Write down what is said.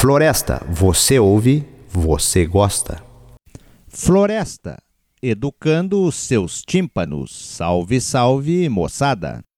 Floresta, você ouve, você gosta. Floresta, educando os seus tímpanos. Salve, salve, moçada!